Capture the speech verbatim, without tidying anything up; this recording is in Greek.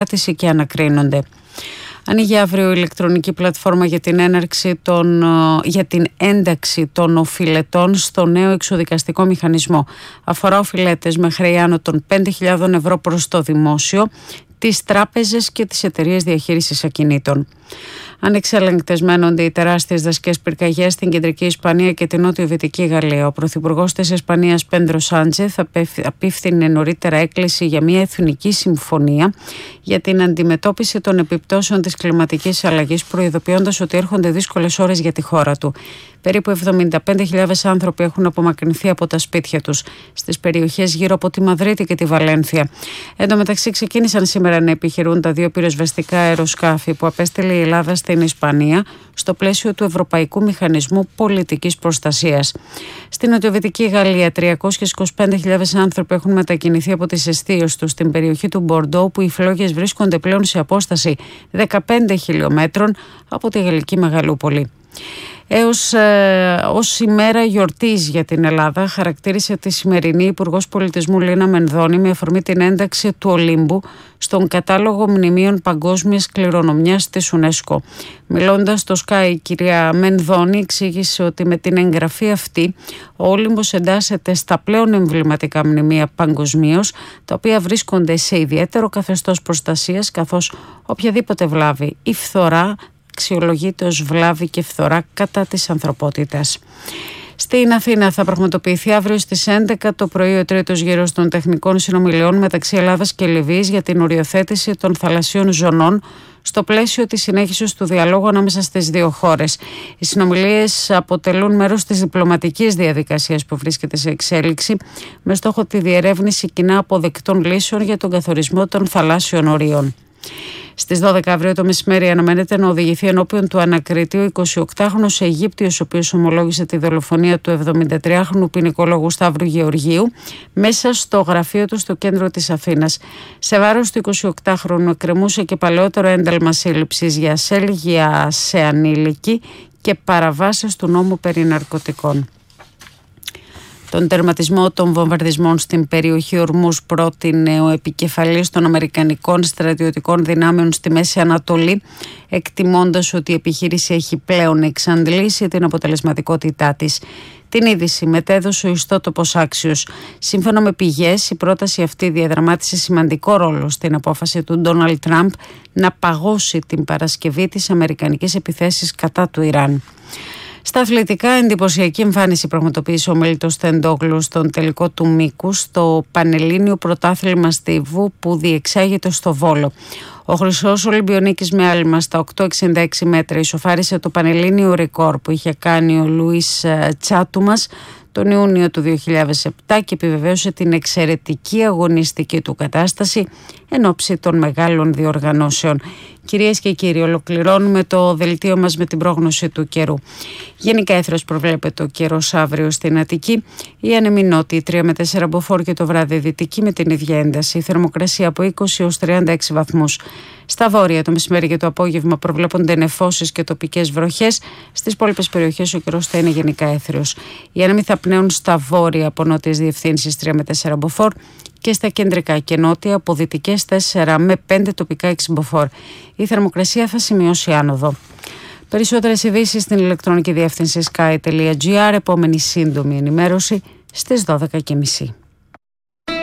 κατάρτιση και ανακρίνονται. Ανοίγει αύριο η ηλεκτρονική πλατφόρμα για την, έναρξη των, για την ένταξη των οφειλετών στο νέο εξοδικαστικό μηχανισμό. Αφορά οφειλέτες με χρέη άνω των πέντε χιλιάδες ευρώ προς το δημόσιο, τις τράπεζες και τις εταιρείες διαχείρισης ακινήτων. Ανεξέλεγκτες μένονται οι τεράστιες δασικές πυρκαγιές στην κεντρική Ισπανία και την νότιο-δυτική Γαλλία. Ο πρωθυπουργός της Ισπανίας, Πέντρο Σάντσεθ, απίφθινε νωρίτερα έκκληση για μια εθνική συμφωνία για την αντιμετώπιση των επιπτώσεων της κλιματικής αλλαγής, προειδοποιώντας ότι έρχονται δύσκολες ώρες για τη χώρα του. Περίπου εβδομήντα πέντε χιλιάδες άνθρωποι έχουν απομακρυνθεί από τα σπίτια τους στις περιοχές γύρω από τη Μαδρίτη και τη Βαλένθια. Εν τω μεταξύ, ξεκίνησαν σήμερα να επιχειρούν τα δύο πυροσβεστικά αεροσκάφη που απέστειλε η Ελλάδα στην Ισπανία στο πλαίσιο του Ευρωπαϊκού Μηχανισμού Πολιτικής Προστασίας. Στην νοτιοδυτική Γαλλία, τριακόσιες είκοσι πέντε χιλιάδες άνθρωποι έχουν μετακινηθεί από τις εστίες τους στην περιοχή του Μπορντό, που οι φλόγες βρίσκονται πλέον σε απόσταση δεκαπέντε χιλιομέτρων από τη γαλλική μεγαλούπολη. Έως ε, ως ημέρα γιορτής για την Ελλάδα χαρακτήρισε τη σημερινή Υπουργός Πολιτισμού Λίνα Μενδώνη με αφορμή την ένταξη του Ολύμπου στον κατάλογο μνημείων παγκόσμιας κληρονομιάς της UNESCO. Μιλώντας στο Sky, η κυρία Μενδώνη εξήγησε ότι με την εγγραφή αυτή ο Όλυμπος εντάσσεται στα πλέον εμβληματικά μνημεία παγκοσμίως, τα οποία βρίσκονται σε ιδιαίτερο καθεστώς προστασίας, καθώς οποιαδήποτε βλάβη ή φθορά αξιολογείται ως βλάβη και φθορά κατά της ανθρωπότητας. Στην Αθήνα θα πραγματοποιηθεί αύριο στις έντεκα το πρωί ο τρίτος γύρος των τεχνικών συνομιλιών μεταξύ Ελλάδας και Λιβύης για την οριοθέτηση των θαλασσίων ζωνών στο πλαίσιο της συνέχισης του διαλόγου ανάμεσα στις δύο χώρες. Οι συνομιλίες αποτελούν μέρος της διπλωματικής διαδικασίας που βρίσκεται σε εξέλιξη με στόχο τη διερεύνηση κοινά αποδεκτών λύσεων για τον καθορισμό των θαλάσσιων ορίων. Στις δώδεκα αύριο το μεσημέρι αναμένεται να οδηγηθεί ενώπιον του ανακριτή ο εικοσιοκτάχρονος Αιγύπτιος, ο οποίος ομολόγησε τη δολοφονία του εβδομηντατριάχρονου ποινικολόγου Σταύρου Γεωργίου μέσα στο γραφείο του στο κέντρο της Αθήνας. Σε βάρος του εικοσιοκτάχρονου εκκρεμούσε και παλαιότερο ένταλμα σύλληψης για ασέλγεια σε ανήλικη και παραβάσεις του νόμου περί ναρκωτικών. Τον τερματισμό των βομβαρδισμών στην περιοχή Ορμούς πρότεινε ο επικεφαλής των Αμερικανικών στρατιωτικών δυνάμεων στη Μέση Ανατολή, εκτιμώντας ότι η επιχείρηση έχει πλέον εξαντλήσει την αποτελεσματικότητά της. Την είδηση μετέδωσε ο ιστότοπος Axios. Σύμφωνα με πηγές, η πρόταση αυτή διαδραμάτισε σημαντικό ρόλο στην απόφαση του Ντόναλντ Τραμπ να παγώσει την Παρασκευή τις αμερικανικές επιθέσεις κατά του Ιράν. Στα αθλητικά, εντυπωσιακή εμφάνιση πραγματοποίησε ο Μέλιτος Τεντόγλου στον τελικό του μήκου στο Πανελλήνιο Πρωτάθλημα Στίβου που διεξάγεται στο Βόλο. Ο χρυσός Ολυμπιονίκης με άλμα στα οκτώ εξήντα έξι μέτρα ισοφάρισε το πανελλήνιο ρεκόρ που είχε κάνει ο Λουίς Τσάτουμας τον Ιούνιο του δύο χιλιάδες επτά και επιβεβαίωσε την εξαιρετική αγωνιστική του κατάσταση εν ώψη των μεγάλων διοργανώσεων. Κυρίες και κύριοι, ολοκληρώνουμε το δελτίο μας με την πρόγνωση του καιρού. Γενικά έθρος προβλέπεται ο καιρός αύριο στην Αττική. Η άνεμη νότιη τρία με τέσσερα μποφόρ και το βράδυ δυτική με την ίδια ένταση. Η θερμοκρασία από είκοσι έως τριάντα έξι βαθμούς. Στα βόρεια το μεσημέρι και το απόγευμα προβλέπονται νεφώσεις και τοπικές βροχές. Στις υπόλοιπες περιοχές ο καιρός θα είναι γενικά έθριος. Οι άνεμοι θα πνέουν στα βόρεια από νότιες διευθύνσεις τρία με τέσσερα μποφόρ και στα κεντρικά και νότια από δυτικές τέσσερα με πέντε τοπικά έξι μποφόρ. Η θερμοκρασία θα σημειώσει άνοδο. Περισσότερες ειδήσεις στην ηλεκτρονική διεύθυνση sky τελεία gr. Επόμενη σύντομη ενημέρωση στις δώδεκα και μισή.